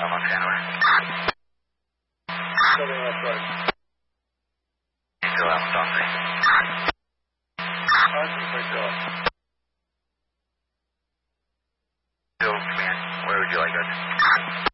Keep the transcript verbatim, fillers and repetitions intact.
on Chandler. Something left right. Still out, stop me. I think I got. Still, command, where would you like us?